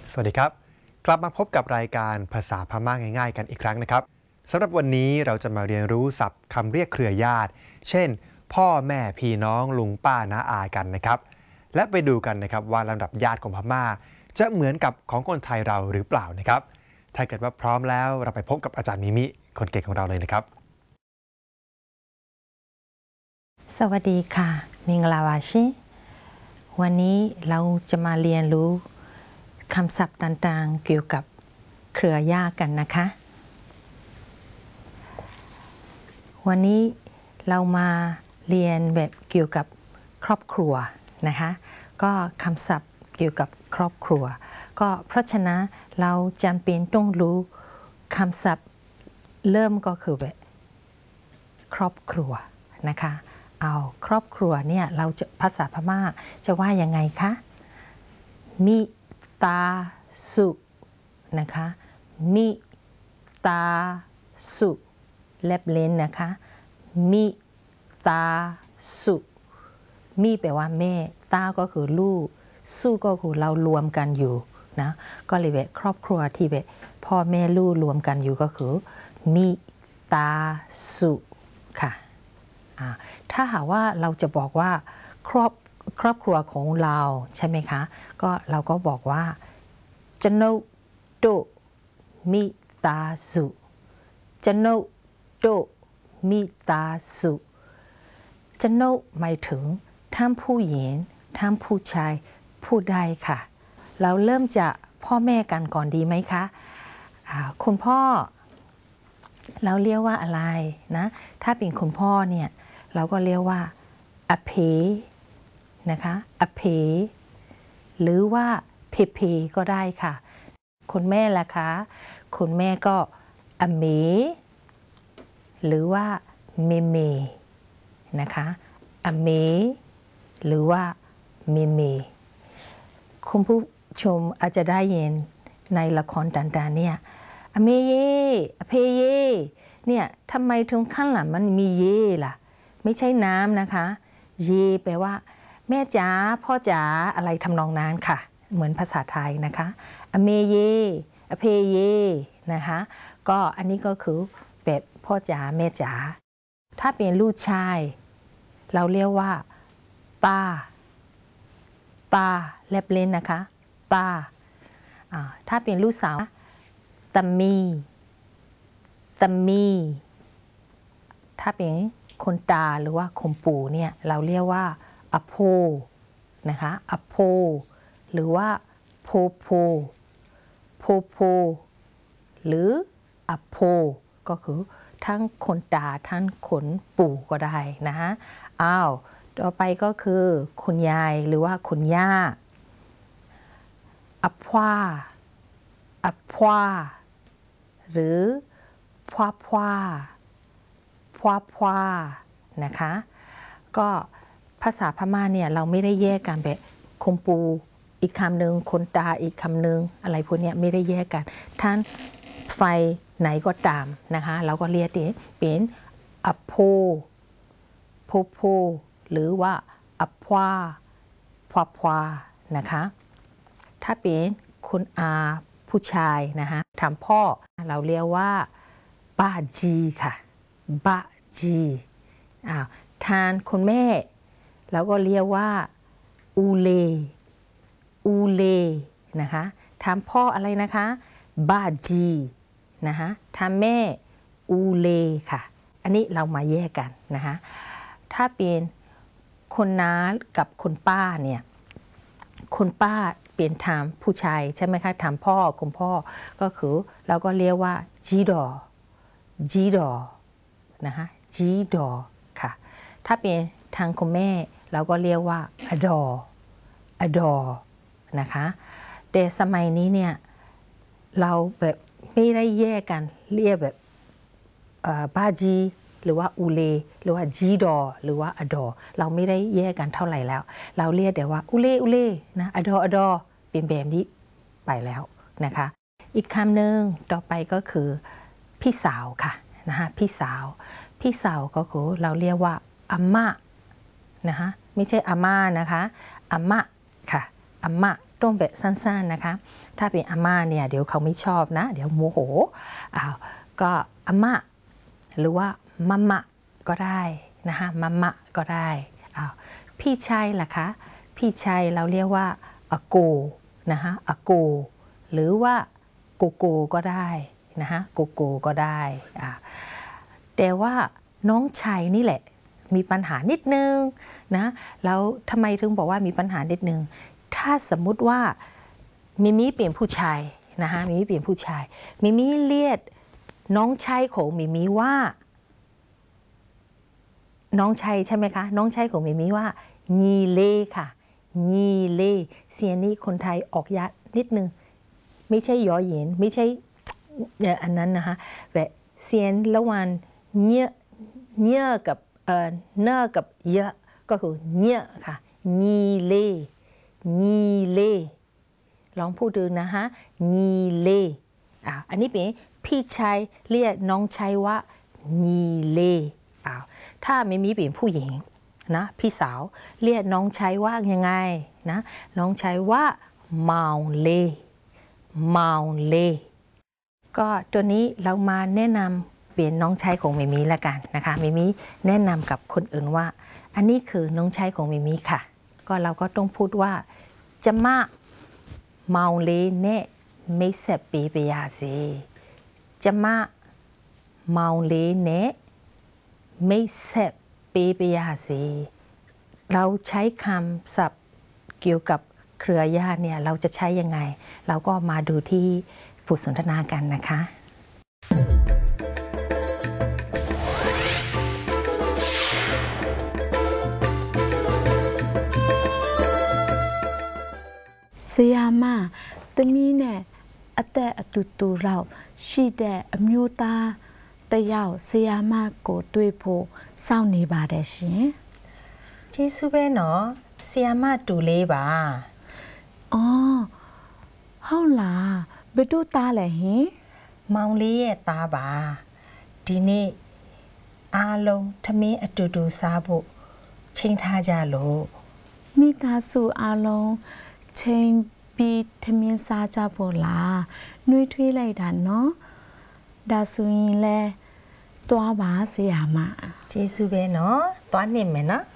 สวัสดีครับกลับมาพบกับรายการภาษาพม่าง่ายๆกันอีกครั้งนะครับสำหรับวันนี้เราจะมาเรียนรู้ศัพท์คำเรียกเครือญาติเช่นพ่อแม่พี่น้องลุงป้าน้าอากันนะครับและไปดูกันนะครับว่าลำดับญาติของพม่าจะเหมือนกับของคนไทยเราหรือเปล่านะครับถ้าเกิดว่าพร้อมแล้วเราไปพบกับอาจารย์มิมิคนเก่งของเราเลยนะครับสวัสดีค่ะมิงลาวาชิวันนี้เราจะมาเรียนรู้คำศัพท์ต่างๆเกี่ยวกับเครือญาติกันนะคะวันนี้เรามาเรียนแบบเกี่ยวกับครอบครัวนะคะก็คำศัพท์เกี่ยวกับครอบครัวก็เพราะฉะนั้นเราจำเป็นต้องรู้คำศัพท์เริ่มก็คือแบบครอบครัวนะคะเอาครอบครัวเนี่ยเราจะภาษาพม่าจะว่ายังไงคะมิตาสุนะคะมิตาสุแลบเล่นนะคะมิตาสุมิแปลว่าแม่ตาก็คือลูกสุก็คือเรารวมกันอยู่นะก็เลยแบบครอบครัวที่แบบพ่อแม่ลูกรวมกันอยู่ก็คือมิตาสุค่ะถ้าหากว่าเราจะบอกว่าครอบครัวของเราใช่ไหมคะก็เราก็บอกว่าจโนโตมิตาสุจโนโตมิตาสุจโนหมายถึงทั้งผู้หญิงทั้งผู้ชายพูดได้ค่ะเราเริ่มจากพ่อแม่กันก่อนดีไหมคะคุณพ่อเราเรียกว่าอะไรนะถ้าเป็นคุณพ่อเนี่ยเราก็เรียกว่าอเพนะคะอเพหรือว่าเพเพก็ได้ค่ะคุณแม่ล่ะคะคุณแม่ก็อเมหรือว่าเมเมนะคะอเมหรือว่าเมเมคุณผู้ชมอาจจะได้ยินในละครต่างๆเนี่ยอเมเยอเพเยเนี่ยทำไมถึงข้างหลังมันมีเยล่ะไม่ใช่น้ำนะคะเยแปลว่าแม่จ๋าพ่อจ๋าอะไรทำนองนั้นค่ะเหมือนภาษาไทยนะคะอเมเยอเพเยนะคะก็อันนี้ก็คือแบบพ่อจ๋าแม่จ๋าถ้าเป็นลูกชายเราเรียกว่าตาแลบเล่นนะคะตาถ้าเป็นลูกสาวตามีถ้าเป็นคนตาหรือว่าคนปู่เนี่ยเราเรียกว่าอโพนะคะอโพหรือว่าโพหรืออโพก็คือทั้งคนตาทั้งคนปู่ก็ได้นะฮะต่อไปก็คือคุณยายหรือว่าคุณย่าอพวาหรือพวานะคะก็ภาษาพม่าเนี่ยเราไม่ได้แยกกันแบบคนปูอีกคำหนึ่งคนตาอีกคำหนึ่งอะไรพวกนี้ไม่ได้แยกกันท่านไฟไหนก็ตามนะคะเราก็เรียกเป็นอโพหรือว่าอพวานะคะถ้าเป็นคุณอาผู้ชายนะคะถามพ่อเราเรียกว่าบ้าจีค่ะบ้าจีทานคุณแม่เราก็เรียกว่าอูเลนะคะถามพ่ออะไรนะคะบ้าจีนะคะถามแม่อูเลค่ะอันนี้เรามาแยกกันนะคะถ้าเป็นคนน้ากับคนป้าเนี่ยคนป้าเป็นถามผู้ชายใช่ไหมคะถามพ่อคุณพ่อก็คือเราก็เรียกว่าจีดอนะคะจีดอค่ะถ้าเป็นทางคุณแม่เราก็เรียกว่าอดอนะคะแต่สมัยนี้เนี่ยเราแบบไม่ได้แยกกันเรียกแบบบาจีหรือว่าอูเลหรือว่าจีดอหรือว่าอดอเราไม่ได้แยกกันเท่าไหร่แล้วเราเรียกแต่ว่าอูเลนะอดอเป็นแบบนี้ไปแล้วนะคะอีกคำหนึ่งต่อไปก็คือพี่สาวค่ะนะคะพี่สาวก็คือเราเรียกว่าอาม่านะคะไม่ใช่อาม่านะคะอาม่าค่ะอาม่าตต้องแบบสั้นๆนะคะถ้าเป็นอาม่าเนี่ยเดี๋ยวเขาไม่ชอบนะเดี๋ยวโมโหก็อาม่าหรือว่ามัมมะก็ได้นะคะมัมมะก็ได้พี่ชายล่ะคะพี่ชายเราเรียกว่าอากูนะคะอากูหรือว่ากูกูก็ได้นะคะกูกูก็ได้แต่ว่าน้องชายนี่แหละมีปัญหานิดนึงนะแล้วทำไมถึงบอกว่ามีปัญหานิดนึงถ้าสมมุติว่ามิมิเปลี่ยนผู้ชายนะคะมิมิเปลี่ยนผู้ชายมิมิเรียกน้องชายของมิมิว่าน้องชายใช่ไหมคะน้องชายของมิมิว่านีเล่ค่ะนีเล่เสียงนี้คนไทยออกยากนิดนึงไม่ใช่ยอหยินไม่ใช่อันนั้นนะคะแบบเสียงระหว่างเนื้อกับเนื้อกับเยอะก็คือเนื้อค่ะนีเล่นีเล่ลองพูดดูนะคะนีเล่อันนี้เป็นพี่ชายเรียกน้องชายว่านีเล่ถ้าไม่มีเป็นผู้หญิงนะพี่สาวเรียกน้องชายว่ายังไงนะน้องชายว่าเมาเล่เมาเล่ก็ตัวนี้เรามาแนะนำเปลี่ยนน้องชายของมิมิละกันนะคะมิมิแนะนำกับคนอื่นว่าอันนี้คือน้องชายของมิมิค่ะก็เราก็ต้องพูดว่าจะมาเมาเล่เน่ไม่เสพปีไปยาสิจะมาเมาเล่เน่ไม่เสพปีไปยาสิเราใช้คำศัพท์เกี่ยวกับเครือญาติเนี่ยเราจะใช้ยังไงเราก็มาดูที่บทสนทนากันนะคะဆရာမသမီးနဲ့အသက်အတူတူလောက်ရှိတဲ့အမျိုးသားတယောက်ဆရာမကိုတွေ့ဖို့စောင့်နေပါတယ်ရှင်ကျေးဇူးပဲနော်ဆရာမတူလေးပါအော်ဟုတ်လားဘယ်တို့သားလဲဟင်မောင်လေးရဲ့သားပါဒီနေ့အားလုံးထမင်းအတူတူစားဖို့ချိန်ထားကြလို့မိသားစုအားလုံးချိန်ပြီးထမင်းစားကြဖို့လားနှွေးထွေးလိုက်တာနော်ဒါဆိုရင်လဲသွားပါဆရာမကျေးဇူးပဲနော်သွားနေမယ်နော်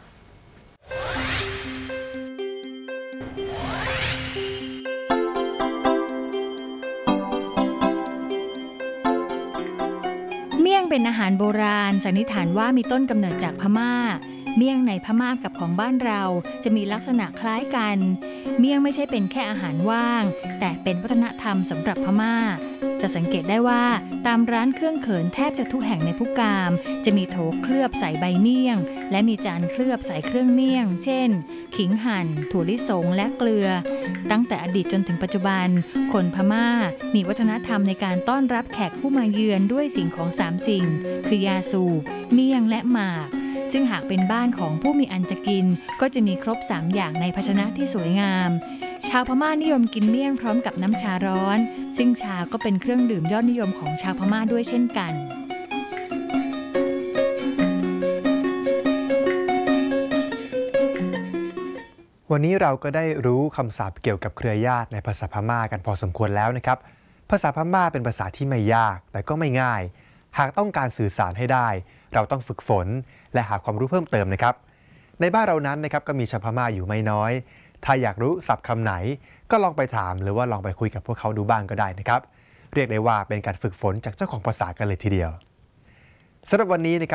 เมี่ยงเป็นอาหารโบราณสันนิษฐานว่ามีต้นกำเนิดจากพม่าเมี่ยงในพม่ากับของบ้านเราจะมีลักษณะคล้ายกันเมี่ยงไม่ใช่เป็นแค่อาหารว่างแต่เป็นวัฒนธรรมสำหรับพม่าจะสังเกตได้ว่าตามร้านเครื่องเขินแทบจะทุกแห่งในทุกกามจะมีโถเคลือบใส่ใบเมี่ยงและมีจานเคลือบใส่เครื่องเมี่ยงเช่นขิงหั่นถั่วลิสงและเกลือตั้งแต่อดีตจนถึงปัจจุบันคนพม่ามีวัฒนธรรมในการต้อนรับแขกผู้มาเยือนด้วยสิ่งของ3สิ่งคือยาสูบเมี่ยงและหมากซึ่งหากเป็นบ้านของผู้มีอันจะกินก็จะมีครบ3อย่างในภาชนะที่สวยงามชาวพม่านิยมกินเมี่ยงพร้อมกับน้ำชาร้อนซึ่งชาก็เป็นเครื่องดื่มยอดนิยมของชาวพม่าด้วยเช่นกันวันนี้เราก็ได้รู้คำศัพท์เกี่ยวกับเครือญาติในภาษาพม่ากันพอสมควรแล้วนะครับภาษาพม่าเป็นภาษาที่ไม่ยากแต่ก็ไม่ง่ายหากต้องการสื่อสารให้ได้เราต้องฝึกฝนและหาความรู้เพิ่มเติมนะครับในบ้านเรานั้นนะครับก็มีชาวพม่าอยู่ไม่น้อยถ้าอยากรู้ศัพท์คำไหนก็ลองไปถามหรือว่าลองไปคุยกับพวกเขาดูบ้างก็ได้นะครับเรียกได้ว่าเป็นการฝึกฝนจากเจ้าของภาษากันเลยทีเดียวสำหรับวันนี้นะครับ